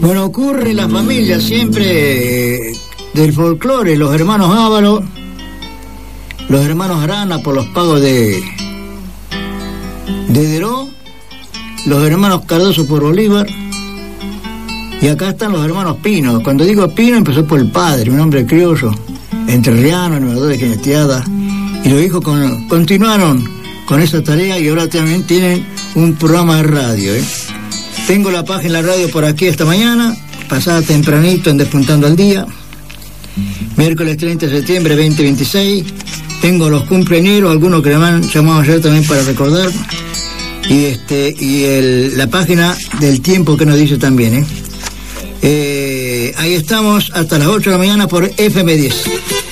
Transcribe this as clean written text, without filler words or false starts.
Bueno, ocurre en la familia siempre del folclore, los hermanos Ávalos, los hermanos Arana por los pagos de Deró, los hermanos Cardoso por Bolívar, y acá están los hermanos Pino. Cuando digo Pino empezó por el padre, un hombre criollo, entrerriano, animador de jineteada, y los hijos continuaron con esa tarea y ahora también tienen un programa de radio, Tengo la página de la radio por aquí esta mañana, pasada tempranito en Despuntando al Día, miércoles 30 de septiembre 2026. Tengo los cumpleañeros, algunos que me han llamado ayer también para recordar, y la página del tiempo que nos dice también, ahí estamos hasta las 8 de la mañana por FM10.